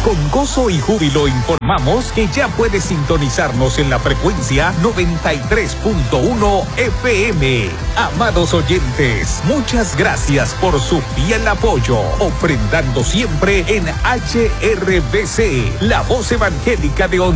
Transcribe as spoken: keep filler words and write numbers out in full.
Con gozo y júbilo informamos que ya puedes sintonizarnos en la frecuencia noventa y tres punto uno F M. Amados oyentes, muchas gracias por su fiel apoyo, ofrendando siempre en H R B C, la voz evangélica de Honduras.